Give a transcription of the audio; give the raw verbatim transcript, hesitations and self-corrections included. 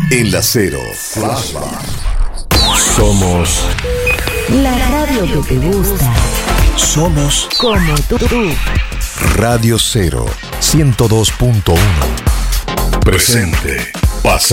En la Cero, Flashback. Somos la radio que te gusta. Somos como tú. Radio Cero, ciento dos punto uno. Presente. Pasado.